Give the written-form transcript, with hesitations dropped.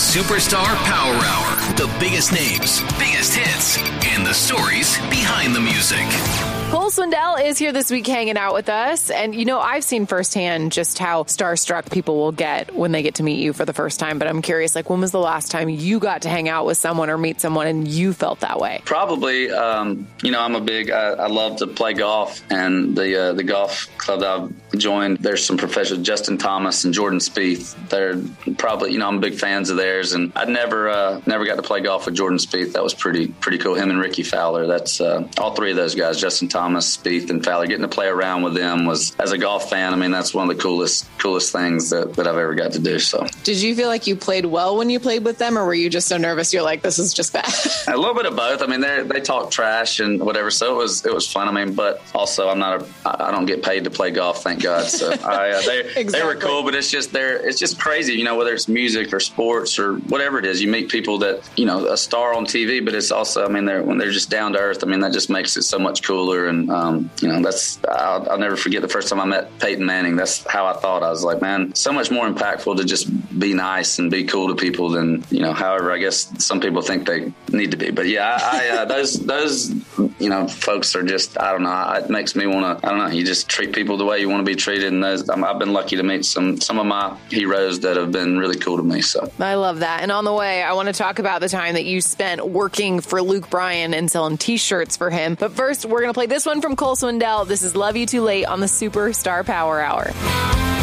Superstar Power Hour. The biggest names, biggest hits, and the stories behind the music. Cole Swindell is here this week hanging out with us. And, you know, I've seen firsthand just how starstruck people will get when they get to meet you for the first time. But I'm curious, like, when was the last time you got to hang out with someone or meet someone and you felt that way? Probably, you know, I love to play golf. And the golf club that I've joined, there's some professionals, Justin Thomas and Jordan Spieth. They're probably, you know, I'm big fans of theirs. And I'd never got to play golf with Jordan Spieth. That was pretty cool. Him and Ricky Fowler. That's all three of those guys, Justin Thomas, Spieth, and Fowler. Getting to play around with them was, as a golf fan, I mean, that's one of the coolest things that I've ever got to do. So, did you feel like you played well when you played with them, or were you just so nervous you're like, this is just bad? A little bit of both. I mean, they talk trash and whatever, so it was fun. I mean, but also I don't get paid to play golf, thank God. So they were cool, but it's just crazy, you know, whether it's music or sports or whatever it is. You meet people that, you know, a star on TV, but it's also, I mean, when they're just down to earth. I mean, that just makes it so much cooler. And you know, I'll never forget the first time I met Peyton Manning. That's how I thought. I was like, man, so much more impactful to just be nice and be cool to people than, you know, however I guess some people think they need to be. But yeah, those you know, folks are just, I don't know, it makes me want to, I don't know, you just treat people the way you want to be treated. And I've been lucky to meet some of my heroes that have been really cool to me. So I love that. And on the way, I want to talk about the time that you spent working for Luke Bryan and selling T-shirts for him. But first, we're going to play this one from Cole Swindell. This is Love You Too Late on the Superstar Power Hour.